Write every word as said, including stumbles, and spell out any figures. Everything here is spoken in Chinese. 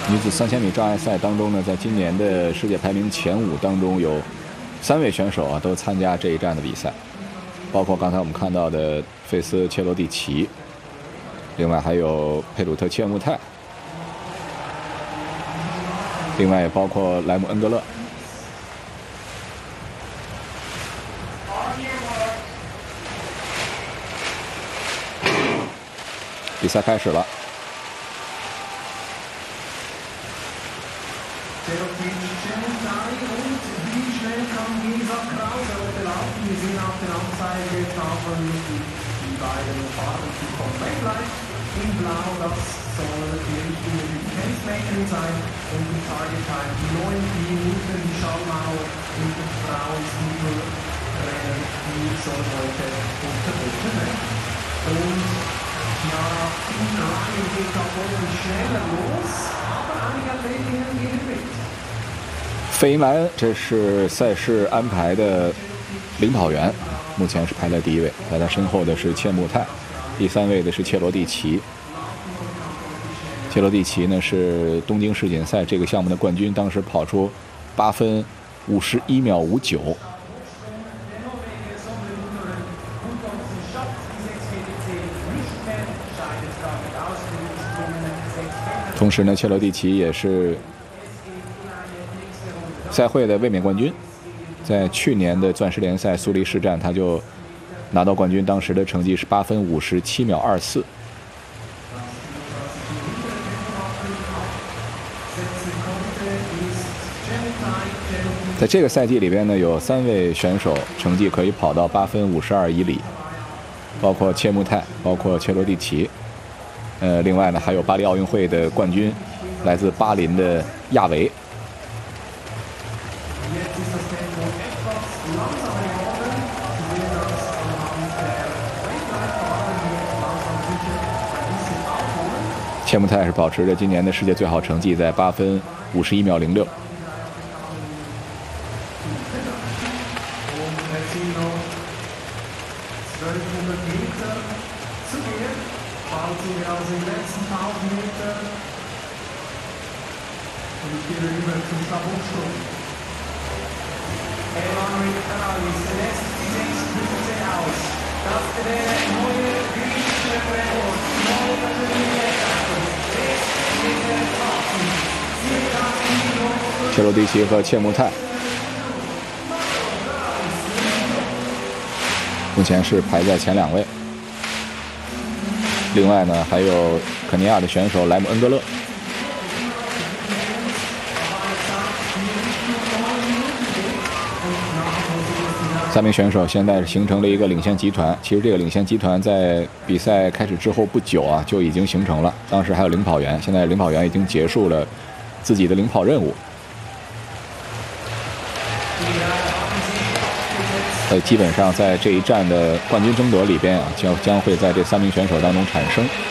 女子三千米障碍赛当中呢，在今年的世界排名前五当中，有三位选手啊都参加这一站的比赛，包括刚才我们看到的费斯切罗蒂奇，另外还有佩鲁特切穆泰，另外也包括莱姆恩格勒。比赛开始了。 Die beiden Farben zu komplett gleich. In Blau, das soll die richtige Pacemakerin sein. Und die Target Time neun Minuten. Die Schallmauer in der Frauenstiefel-Rennen, die soll heute unterboten werden. Und ja, im Rhein geht da wohl schneller los, aber einige Athletinnen gehen mit. 费因莱恩，这是赛事安排的领跑员。 目前是排在第一位，在他身后的是切穆泰，第三位的是切罗蒂奇。切罗蒂奇呢是东京世锦赛这个项目的冠军，当时跑出八分五十一秒五九。同时呢，切罗蒂奇也是赛会的卫冕冠军。 在去年的钻石联赛苏黎世站，他就拿到冠军，当时的成绩是八分五十七秒二四。在这个赛季里边呢，有三位选手成绩可以跑到八分五十二以里，包括切穆泰，包括切罗蒂奇。呃，另外呢，还有巴黎奥运会的冠军，来自巴林的亚维。 切穆泰是保持着今年的世界最好成绩，在八分五十一秒零六。切罗蒂奇和切穆泰目前是排在前两位。另外呢，还有肯尼亚的选手莱姆恩格勒。三名选手现在形成了一个领先集团。其实这个领先集团在比赛开始之后不久啊，就已经形成了。当时还有领跑员，现在领跑员已经结束了自己的领跑任务。 呃，基本上在这一站的冠军争夺里边啊，将将会在这三名选手当中产生。